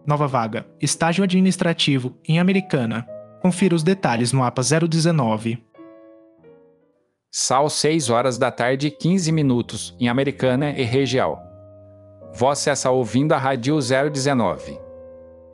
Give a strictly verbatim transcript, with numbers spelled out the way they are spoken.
Nova vaga, estágio administrativo, em Americana. Confira os detalhes no A P A zero dezenove. S A U seis horas da tarde, quinze minutos, em Americana e região. Você está ouvindo a Rádio zero dezenove.